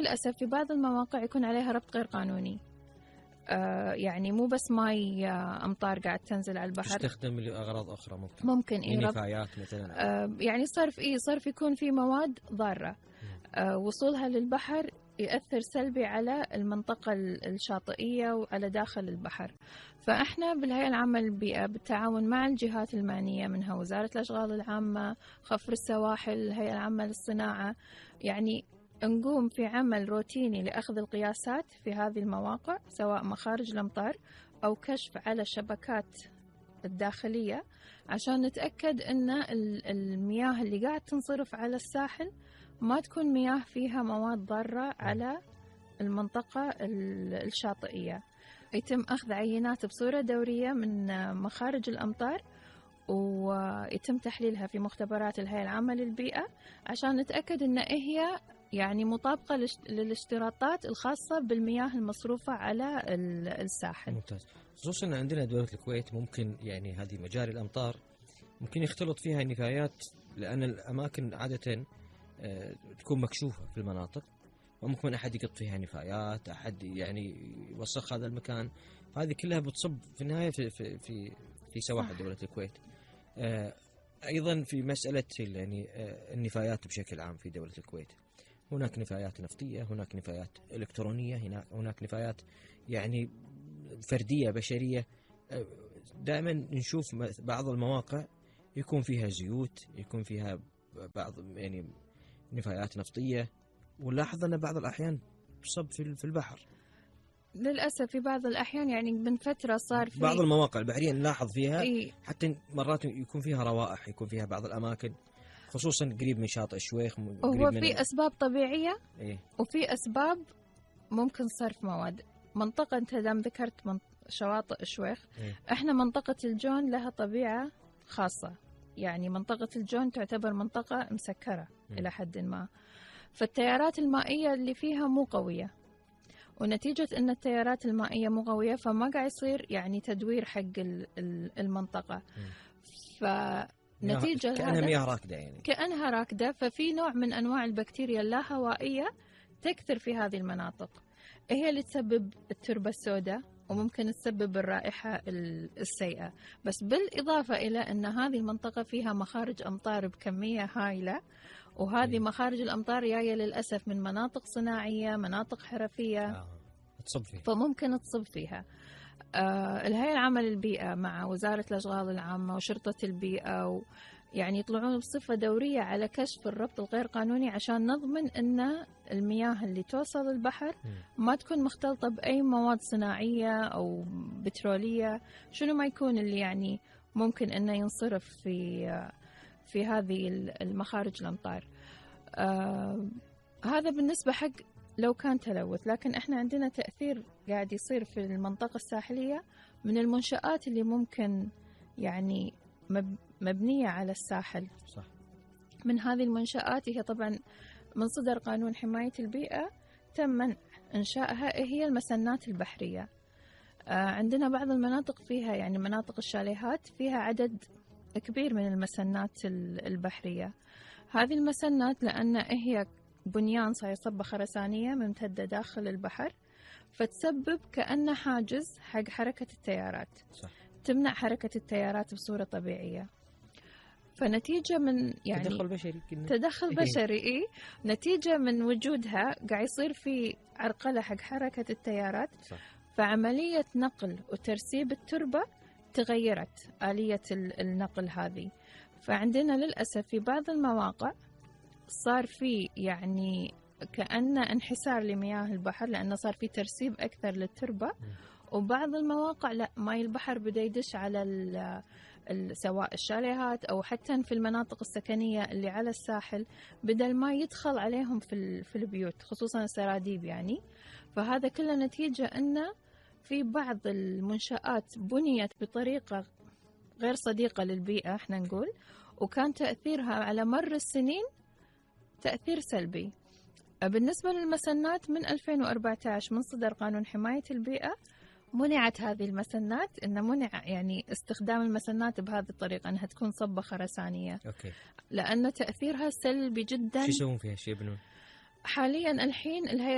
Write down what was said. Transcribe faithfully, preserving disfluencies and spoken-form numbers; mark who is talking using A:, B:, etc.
A: للأسف في بعض المواقع يكون عليها ربط غير قانوني. آه يعني مو بس ماي أمطار قاعد تنزل على البحر،
B: تستخدم لأغراض أخرى ممكن
A: ممكن إيه
B: نفايات مثلا.
A: آه يعني صرف إيه صرف يكون في مواد ضارة آه وصولها للبحر يأثر سلبي على المنطقة الشاطئية وعلى داخل البحر. فإحنا بالهيئة العامة للبيئة بالتعاون مع الجهات المعنية منها وزارة الأشغال العامة، خفر السواحل، الهيئة العامة للصناعة، يعني نقوم في عمل روتيني لأخذ القياسات في هذه المواقع سواء مخارج الأمطار أو كشف على الشبكات الداخلية عشان نتأكد أن المياه اللي قاعد تنصرف على الساحل ما تكون مياه فيها مواد ضارة على المنطقة الشاطئية. يتم أخذ عينات بصورة دورية من مخارج الأمطار ويتم تحليلها في مختبرات الهيئة العامة للبيئة عشان نتأكد أن هي يعني مطابقة للاشتراطات الخاصة بالمياه المصروفة على الساحل.
B: ممتاز. خصوصا عندنا دولة الكويت ممكن يعني هذه مجاري الأمطار ممكن يختلط فيها نفايات، لأن الأماكن عادة تكون مكشوفة في المناطق وممكن أحد يقط فيها نفايات، أحد يعني يوسخ هذا المكان، هذه كلها بتصب في النهاية في في في, في سواحل دولة الكويت. أيضا في مسألة يعني النفايات بشكل عام في دولة الكويت، هناك نفايات نفطية، هناك نفايات إلكترونية، هناك هناك نفايات يعني فردية بشرية. دائما نشوف بعض المواقع يكون فيها زيوت، يكون فيها بعض يعني نفايات نفطية، ونلاحظ أن بعض الأحيان تصب في البحر
A: للأسف في بعض الأحيان. يعني من فترة صار في
B: بعض المواقع البحرية نلاحظ فيها
A: إيه؟
B: حتى مرات يكون فيها روائح، يكون فيها بعض الأماكن خصوصا قريب من شاطئ الشويخ.
A: هو في من... أسباب طبيعية
B: إيه؟
A: وفي أسباب ممكن صرف مواد. منطقة أنت دام ذكرت من... شواطئ الشويخ، إيه؟ إحنا منطقة الجون لها طبيعة خاصة، يعني منطقة الجون تعتبر منطقة مسكرة م. إلى حد ما، فالتيارات المائية اللي فيها مو قوية، ونتيجة أن التيارات المائية مو قوية فما قاعد يصير يعني تدوير حق المنطقة، فنتيجة
B: كأنها مياه راكدة، يعني
A: كأنها راكدة، ففي نوع من أنواع البكتيريا اللاهوائية تكثر في هذه المناطق، هي اللي تسبب التربة السوداء وممكن تسبب الرائحة السيئة. بس بالإضافة إلى أن هذه المنطقة فيها مخارج أمطار بكمية هائلة، وهذه م. مخارج الأمطار جاية للأسف من مناطق صناعية، مناطق حرفية،
B: آه. تصب فيها.
A: فممكن تصب فيها. آه الهيئة العامة للبيئة مع وزارة الأشغال العامة وشرطة البيئة و يعني يطلعون بصفة دورية على كشف الربط الغير قانوني عشان نضمن أن المياه اللي توصل البحر ما تكون مختلطة بأي مواد صناعية أو بترولية، شنو ما يكون اللي يعني ممكن أنه ينصرف في في هذه المخارج الأمطار. آه هذا بالنسبة حق لو كان تلوث، لكن احنا عندنا تأثير قاعد يصير في المنطقة الساحلية من المنشآت اللي ممكن يعني مبنية على الساحل.
B: صح.
A: من هذه المنشآت هي طبعا من صدر قانون حماية البيئة تم منع إنشائها، هي المسنات البحرية. آه عندنا بعض المناطق فيها يعني مناطق الشاليهات فيها عدد كبير من المسنات البحرية. هذه المسنات لأن هي بنيان صيصبة خرسانية ممتدة داخل البحر، فتسبب كأنه حاجز حق حركة التيارات.
B: صح.
A: تمنع حركة التيارات بصورة طبيعية، فنتيجة من يعني
B: تدخل بشري كنا.
A: تدخل بشري إيه؟ نتيجة من وجودها قاعد يصير في عرقلة حق حركة التيارات.
B: صح.
A: فعملية نقل وترسيب التربة تغيرت آلية النقل هذه، فعندنا للأسف في بعض المواقع صار في يعني كأنه انحسار لمياه البحر لأنه صار في ترسيب أكثر للتربة، وبعض المواقع لا ماي البحر بدأ يدش على سواء الشاليهات أو حتى في المناطق السكنية اللي على الساحل، بدأ الماء يدخل عليهم في في البيوت خصوصا السراديب يعني. فهذا كله نتيجة أنه في بعض المنشآت بنيت بطريقة غير صديقة للبيئة احنا نقول، وكان تأثيرها على مر السنين تأثير سلبي. بالنسبة للمسنات من ألفين وأربعة عشر من صدر قانون حماية البيئة منعت هذه المسنات، إن منع يعني استخدام المسنات بهذه الطريقة أنها تكون صبة خرسانية.
B: أوكي.
A: لأن تأثيرها سلبي جدا.
B: شو يسوون فيها؟ شو يبنون؟
A: حاليا الحين الهيئة